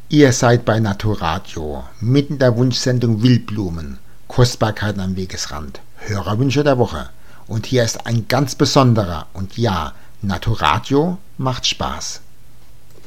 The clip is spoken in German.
Ihr seid bei Naturadio, mitten der Wunschsendung Wildblumen, Kostbarkeiten am Wegesrand, Hörerwünsche der Woche. Und hier ist ein ganz besonderer und ja, Naturadio macht Spaß.